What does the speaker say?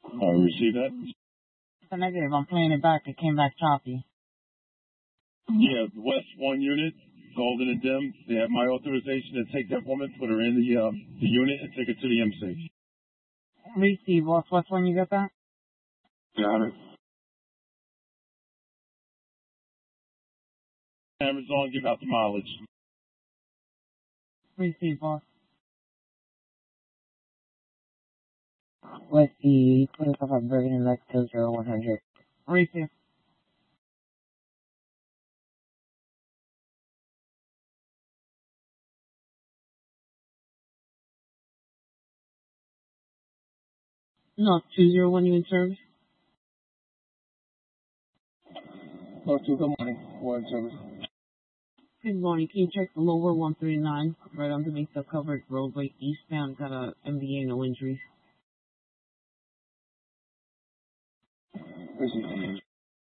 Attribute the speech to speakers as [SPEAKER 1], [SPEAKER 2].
[SPEAKER 1] Receive that?
[SPEAKER 2] It's a negative. I'm playing it back. It came back choppy.
[SPEAKER 1] Yeah, the West 1 unit, Golden and Dim. They have my authorization to take that woman, put her in the unit, and take her to the MC.
[SPEAKER 2] Receive, boss. What's when you get that?
[SPEAKER 1] Got it. Cameras on, give out the mileage.
[SPEAKER 2] Receive, boss. Let's see. Put us off at Bergen Lexus 0100. Receive. No, 201 you in service?
[SPEAKER 1] No, 2, good morning. 1 service.
[SPEAKER 2] Good morning. Can you check the lower 139 right underneath the covered roadway eastbound? Got a MBA, no injuries.
[SPEAKER 1] Receive.